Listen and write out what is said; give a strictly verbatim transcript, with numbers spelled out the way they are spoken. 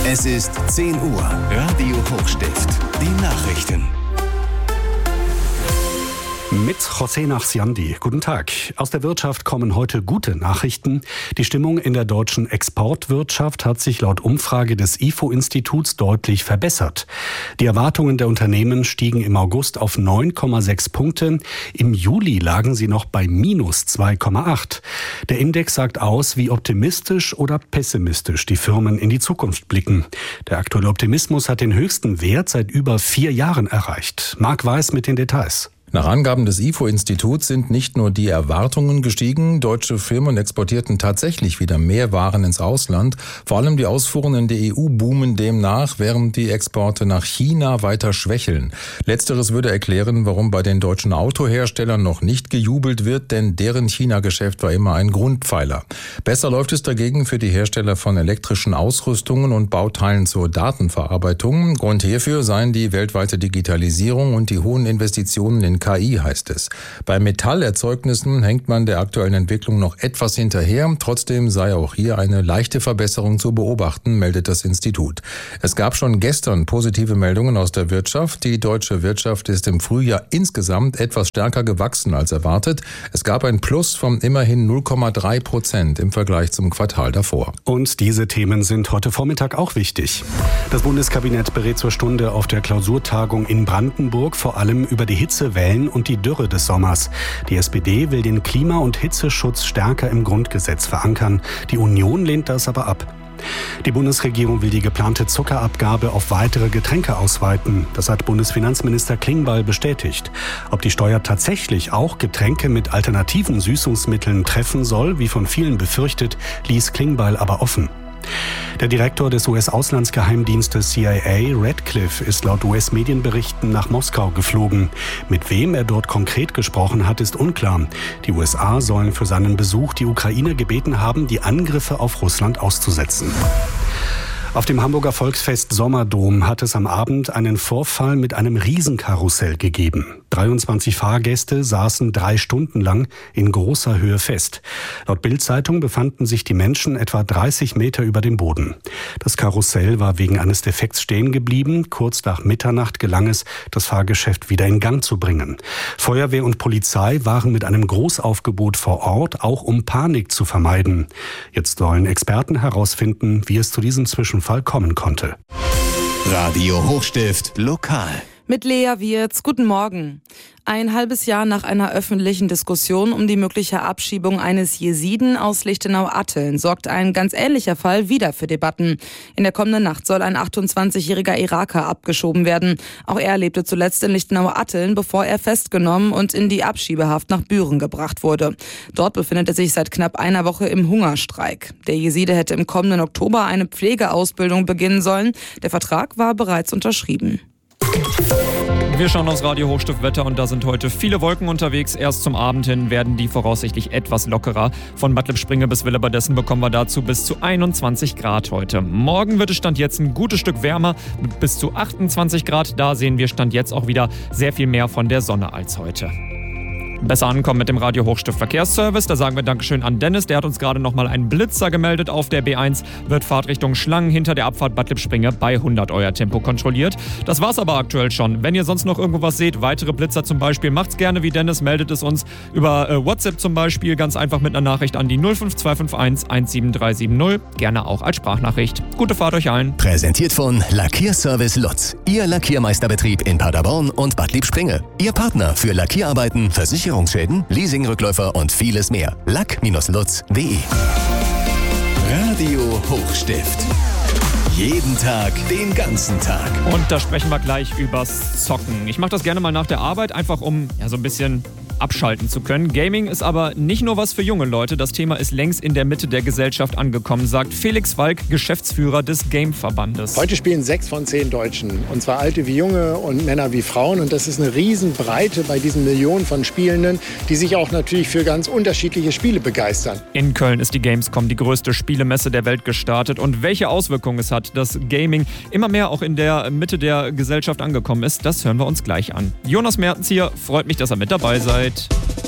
Es ist zehn Uhr. Radio Hochstift. Die Nachrichten. Mit José Nachsiandi. Guten Tag. Aus der Wirtschaft kommen heute gute Nachrichten. Die Stimmung in der deutschen Exportwirtschaft hat sich laut Umfrage des I F O-Instituts deutlich verbessert. Die Erwartungen der Unternehmen stiegen im August auf neun Komma sechs Punkte. Im Juli lagen sie noch bei minus zwei Komma acht. Der Index sagt aus, wie optimistisch oder pessimistisch die Firmen in die Zukunft blicken. Der aktuelle Optimismus hat den höchsten Wert seit über vier Jahren erreicht. Marc Weiß mit den Details. Nach Angaben des I F O-Instituts sind nicht nur die Erwartungen gestiegen, deutsche Firmen exportierten tatsächlich wieder mehr Waren ins Ausland. Vor allem die Ausfuhren in die E U boomen demnach, während die Exporte nach China weiter schwächeln. Letzteres würde erklären, warum bei den deutschen Autoherstellern noch nicht gejubelt wird, denn deren China-Geschäft war immer ein Grundpfeiler. Besser läuft es dagegen für die Hersteller von elektrischen Ausrüstungen und Bauteilen zur Datenverarbeitung. Grund hierfür seien die weltweite Digitalisierung und die hohen Investitionen in K I, heißt es. Bei Metallerzeugnissen hängt man der aktuellen Entwicklung noch etwas hinterher. Trotzdem sei auch hier eine leichte Verbesserung zu beobachten, meldet das Institut. Es gab schon gestern positive Meldungen aus der Wirtschaft. Die deutsche Wirtschaft ist im Frühjahr insgesamt etwas stärker gewachsen als erwartet. Es gab ein Plus von immerhin null Komma drei Prozent im Vergleich zum Quartal davor. Und diese Themen sind heute Vormittag auch wichtig. Das Bundeskabinett berät zur Stunde auf der Klausurtagung in Brandenburg vor allem über die Hitzewelle und die Dürre des Sommers. Die S P D will den Klima- und Hitzeschutz stärker im Grundgesetz verankern. Die Union lehnt das aber ab. Die Bundesregierung will die geplante Zuckerabgabe auf weitere Getränke ausweiten. Das hat Bundesfinanzminister Klingbeil bestätigt. Ob die Steuer tatsächlich auch Getränke mit alternativen Süßungsmitteln treffen soll, wie von vielen befürchtet, ließ Klingbeil aber offen. Der Direktor des U S-Auslandsgeheimdienstes C I A, Radcliffe, ist laut U S-Medienberichten nach Moskau geflogen. Mit wem er dort konkret gesprochen hat, ist unklar. Die U S A sollen für seinen Besuch die Ukraine gebeten haben, die Angriffe auf Russland auszusetzen. Auf dem Hamburger Volksfest Sommerdom hat es am Abend einen Vorfall mit einem Riesenkarussell gegeben. dreiundzwanzig Fahrgäste saßen drei Stunden lang in großer Höhe fest. Laut Bild-Zeitung befanden sich die Menschen etwa dreißig Meter über dem Boden. Das Karussell war wegen eines Defekts stehen geblieben. Kurz nach Mitternacht gelang es, das Fahrgeschäft wieder in Gang zu bringen. Feuerwehr und Polizei waren mit einem Großaufgebot vor Ort, auch um Panik zu vermeiden. Jetzt sollen Experten herausfinden, wie es zu diesem Zwischenfall kommen konnte. Radio Hochstift lokal. Mit Lea Wirz, guten Morgen. Ein halbes Jahr nach einer öffentlichen Diskussion um die mögliche Abschiebung eines Jesiden aus Lichtenau-Atteln sorgt ein ganz ähnlicher Fall wieder für Debatten. In der kommenden Nacht soll ein achtundzwanzigjähriger Iraker abgeschoben werden. Auch er lebte zuletzt in Lichtenau-Atteln, bevor er festgenommen und in die Abschiebehaft nach Büren gebracht wurde. Dort befindet er sich seit knapp einer Woche im Hungerstreik. Der Jeside hätte im kommenden Oktober eine Pflegeausbildung beginnen sollen. Der Vertrag war bereits unterschrieben. Wir schauen aufs Radio Hochstift Wetter und da sind heute viele Wolken unterwegs. Erst zum Abend hin werden die voraussichtlich etwas lockerer. Von Bad Lippspringe bis Willebadessen bekommen wir dazu bis zu einundzwanzig Grad heute. Morgen wird es Stand jetzt ein gutes Stück wärmer mit bis zu achtundzwanzig Grad. Da sehen wir Stand jetzt auch wieder sehr viel mehr von der Sonne als heute. Besser ankommen mit dem Radio Hochstift Verkehrsservice. Da sagen wir Dankeschön an Dennis. Der hat uns gerade noch mal einen Blitzer gemeldet. Auf der B eins wird Fahrtrichtung Schlangen hinter der Abfahrt Bad Lippspringe bei hundert euer Tempo kontrolliert. Das war's aber aktuell schon. Wenn ihr sonst noch irgendwo was seht, weitere Blitzer zum Beispiel, macht's gerne wie Dennis, meldet es uns über äh, WhatsApp zum Beispiel, ganz einfach mit einer Nachricht an die null fünf zwei fünf eins eins sieben drei sieben null. Gerne auch als Sprachnachricht. Gute Fahrt euch allen. Präsentiert von Lackierservice Lutz. Ihr Lackiermeisterbetrieb in Paderborn und Bad Lippspringe. Ihr Partner für Lackierarbeiten, Versicherungsschäden, Leasingrückläufer und vieles mehr. lack Bindestrich lutz punkt de. Radio Hochstift. Jeden Tag, den ganzen Tag. Und da sprechen wir gleich übers Zocken. Ich mache das gerne mal nach der Arbeit, einfach um ja, so ein bisschen abschalten zu können. Gaming ist aber nicht nur was für junge Leute. Das Thema ist längst in der Mitte der Gesellschaft angekommen, sagt Felix Falk, Geschäftsführer des Game-Verbandes. Heute spielen sechs von zehn Deutschen. Und zwar Alte wie Junge und Männer wie Frauen. Und das ist eine Riesenbreite bei diesen Millionen von Spielenden, die sich auch natürlich für ganz unterschiedliche Spiele begeistern. In Köln ist die Gamescom, die größte Spielemesse der Welt, gestartet. Und welche Auswirkungen es hat, dass Gaming immer mehr auch in der Mitte der Gesellschaft angekommen ist, das hören wir uns gleich an. Jonas Mertens hier, freut mich, dass ihr mit dabei seid.